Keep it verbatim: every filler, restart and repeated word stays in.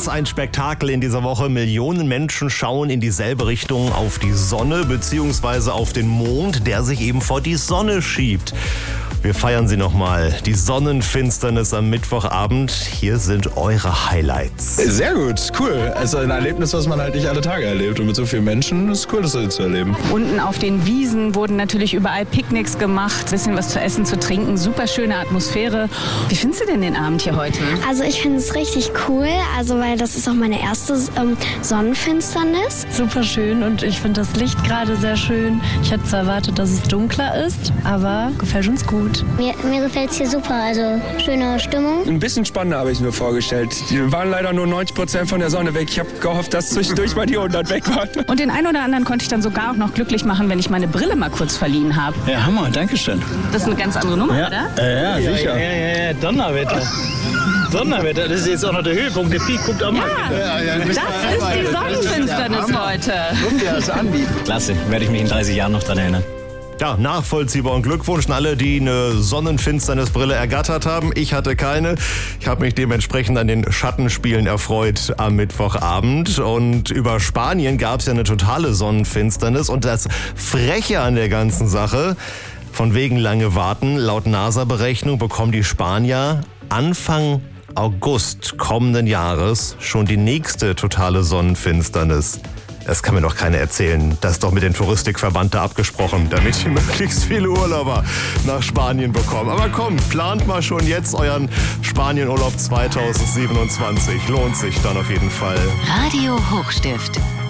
Was ein Spektakel in dieser Woche. Millionen Menschen schauen in dieselbe Richtung auf die Sonne bzw. auf den Mond, der sich eben vor die Sonne schiebt. Wir feiern sie nochmal. Die Sonnenfinsternis am Mittwochabend. Hier sind eure Highlights. Sehr gut, cool. Also ein Erlebnis, was man halt nicht alle Tage erlebt. Und mit so vielen Menschen ist es cool, das zu erleben. Unten auf den Wiesen wurden natürlich überall Picknicks gemacht. Bisschen was zu essen, zu trinken. Super schöne Atmosphäre. Wie findest du denn den Abend hier heute? Also ich finde es richtig cool. Also weil das ist auch meine erste ähm, Sonnenfinsternis. Super schön und ich finde das Licht gerade sehr schön. Ich hätte zwar erwartet, dass es dunkler ist, aber gefällt uns gut. Mir, mir gefällt es hier super, also schöne Stimmung. Ein bisschen spannender habe ich mir vorgestellt. Die waren leider nur neunzig Prozent von der Sonne weg. Ich habe gehofft, dass zwischendurch mal die hundert weg waren. Und den einen oder anderen konnte ich dann sogar auch noch glücklich machen, wenn ich meine Brille mal kurz verliehen habe. Ja, Hammer, danke schön. Das ist eine ganz andere Nummer, ja. oder? Ja, ja, sicher. Ja, ja, ja, Donnerwetter. Donnerwetter, das ist jetzt auch noch der Höhepunkt. Der Peak guckt auch mal. Ja, ja, ja, das ist die Sonnenfinsternis heute. Guck dir das an. Klasse, werde ich mich in dreißig Jahren noch dran erinnern. Ja, nachvollziehbar und Glückwunsch an alle, die eine Sonnenfinsternisbrille ergattert haben. Ich hatte keine. Ich habe mich dementsprechend an den Schattenspielen erfreut am Mittwochabend. Und über Spanien gab es ja eine totale Sonnenfinsternis. Und das Freche an der ganzen Sache, von wegen lange warten, laut NASA-Berechnung bekommen die Spanier Anfang August kommenden Jahres schon die nächste totale Sonnenfinsternis. Das kann mir doch keiner erzählen. Das ist doch mit dem Touristikverband da abgesprochen, damit die möglichst viele Urlauber nach Spanien bekommen. Aber komm, plant mal schon jetzt euren Spanienurlaub zweitausendsiebenundzwanzig. Lohnt sich dann auf jeden Fall. Radio Hochstift.